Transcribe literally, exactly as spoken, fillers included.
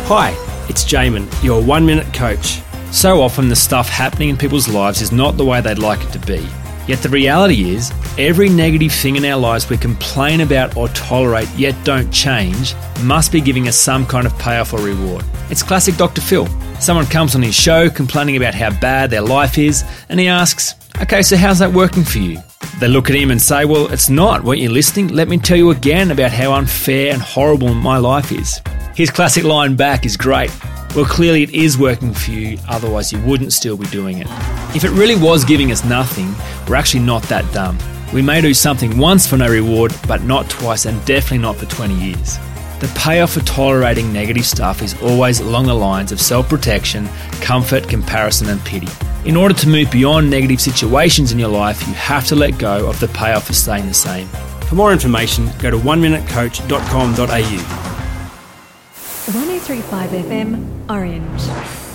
Hi, it's Jamin, your one-minute coach. So often the stuff happening in people's lives is not the way they'd like it to be. Yet the reality is, every negative thing in our lives we complain about or tolerate yet don't change must be giving us some kind of payoff or reward. It's classic Doctor Phil. Someone comes on his show complaining about how bad their life is, and he asks, okay, so how's that working for you? They look at him and say, well, it's not. Weren't you listening? Let me tell you again about how unfair and horrible my life is. His classic line back is great. Well, clearly it is working for you, otherwise you wouldn't still be doing it. If it really was giving us nothing, we're actually not that dumb. We may do something once for no reward, but not twice, and definitely not for twenty years. The payoff for tolerating negative stuff is always along the lines of self-protection, comfort, comparison and pity. In order to move beyond negative situations in your life, you have to let go of the payoff for staying the same. For more information, go to one minute coach dot com dot a u. one oh three point five F M, Orange.